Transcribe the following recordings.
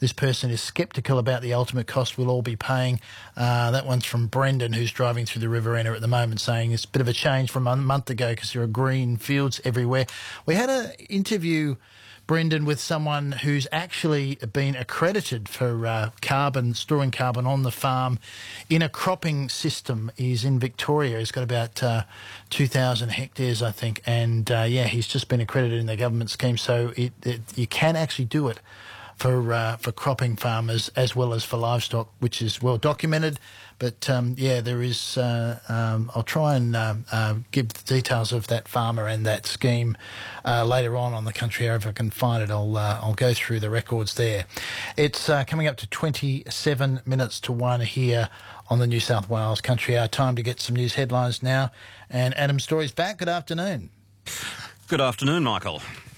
This person is sceptical about the ultimate cost we'll all be paying. That one's from Brendan, who's driving through the Riverina at the moment, saying it's a bit of a change from a month ago because there are green fields everywhere. We had an interview, Brendan, with someone who's actually been accredited for storing carbon on the farm in a cropping system. He's in Victoria. He's got about 2,000 hectares, I think, and he's just been accredited in the government scheme, so you can actually do it for cropping farmers as well as for livestock, which is well documented. But there is. I'll try and give the details of that farmer and that scheme later on the Country Hour if I can find it. I'll go through the records there. It's coming up to 27 minutes to 1 here on the New South Wales Country Hour. Time to get some news headlines now. And Adam Story's back. Good afternoon. Good afternoon, Michael.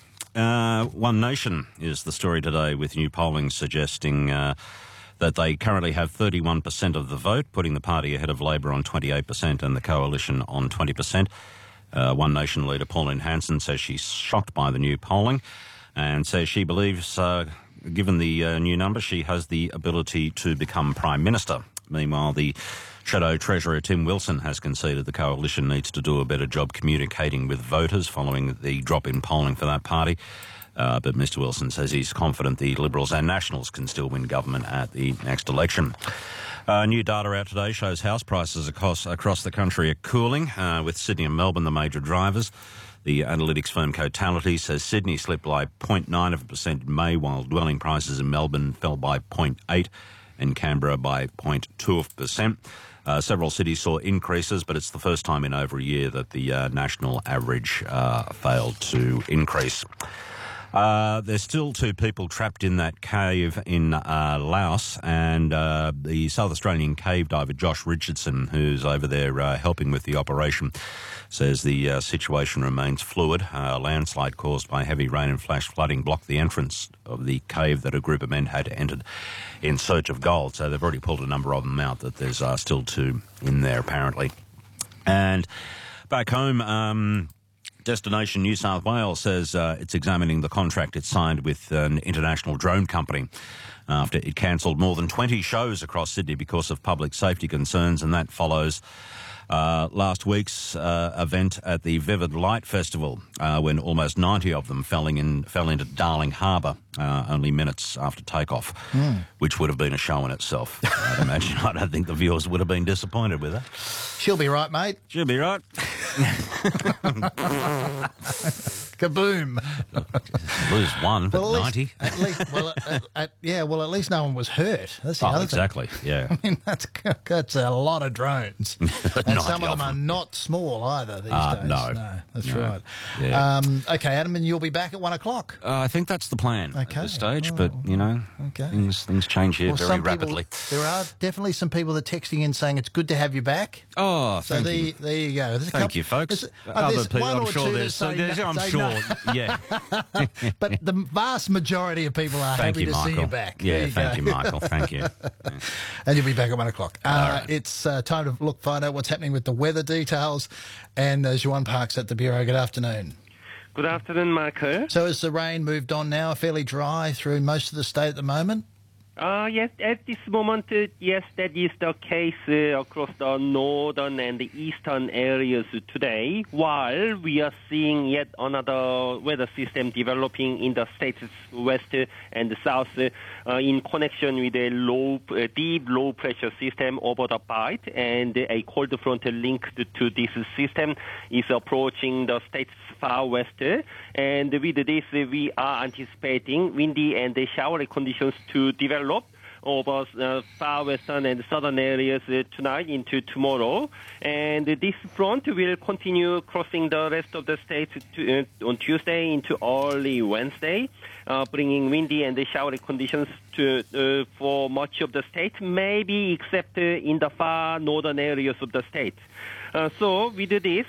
One Nation is the story today, with new polling suggesting that they currently have 31% of the vote, putting the party ahead of Labor on 28% and the Coalition on 20%. One Nation leader Pauline Hanson says she's shocked by the new polling and says she believes, given the new number, she has the ability to become Prime Minister. Meanwhile, the Shadow Treasurer Tim Wilson has conceded the Coalition needs to do a better job communicating with voters following the drop in polling for that party. But Mr Wilson says he's confident the Liberals and Nationals can still win government at the next election. New data out today shows house prices across the country are cooling, with Sydney and Melbourne the major drivers. The analytics firm Cotality says Sydney slipped by 0.9% in May, while dwelling prices in Melbourne fell by 0.8% and Canberra by 0.2%. Several cities saw increases, but it's the first time in over a year that the national average failed to increase. There's still 2 people trapped in that cave in Laos, and the South Australian cave diver Josh Richardson, who's over there helping with the operation, says the situation remains fluid. A landslide caused by heavy rain and flash flooding blocked the entrance of the cave that a group of men had entered in search of gold. So they've already pulled a number of them out, that there's still 2 in there apparently. And back home, Destination New South Wales says it's examining the contract it signed with an international drone company after it cancelled more than 20 shows across Sydney because of public safety concerns, and that follows last week's event at the Vivid Light Festival, when almost 90 of them fell into Darling Harbour only minutes after takeoff, which would have been a show in itself. I'd imagine. I don't think the viewers would have been disappointed with that. She'll be right, mate. She'll be right. Kaboom. Lose one, but 90. At least no one was hurt. That's the other exactly, thing. yeah. I mean, that's a lot of drones. And some of them are not small either these days. No, that's right. Yeah. Okay, Adam, and you'll be back at 1 o'clock. I think that's the plan at this stage, but, okay. things change here very rapidly. There are definitely some people that are texting in saying it's good to have you back. Oh, thank you. There you go. Thank you, folks. Other people, I'm sure there's... I'm sure, yeah. But the vast majority of people are happy to see you back. Yeah, thank you, Michael. Thank you. Yeah. And you'll be back at 1 o'clock. Right. It's time to find out what's happening with the weather details. And Juan Parks at the Bureau. Good afternoon. Good afternoon, Michael. So has the rain moved on now, fairly dry through most of the state at the moment? Yes, at this moment, yes, that is the case across the northern and the eastern areas today, while we are seeing yet another weather system developing in the state's west and south in connection with a deep low pressure system over the Bight, and a cold front linked to this system is approaching the state's far west, and with this we are anticipating windy and showery conditions to develop over far western and southern areas tonight into tomorrow. And this front will continue crossing the rest of the state on Tuesday into early Wednesday, bringing windy and showery conditions for much of the state, maybe except in the far northern areas of the state. So with this,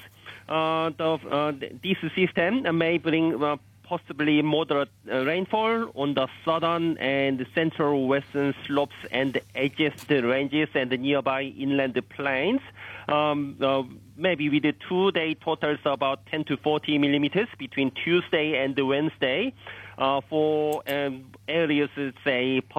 this system may bring possibly moderate rainfall on the southern and central western slopes and adjacent ranges and the nearby inland plains. Maybe with the 2-day totals about 10 to 40 millimeters between Tuesday and Wednesday for areas, say,